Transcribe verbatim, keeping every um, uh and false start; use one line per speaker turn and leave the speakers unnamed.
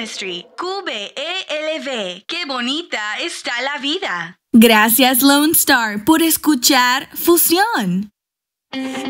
Chemistry. Q B E L V. ¡Qué bonita está la vida!
Gracias, Lone Star, por escuchar Fusión.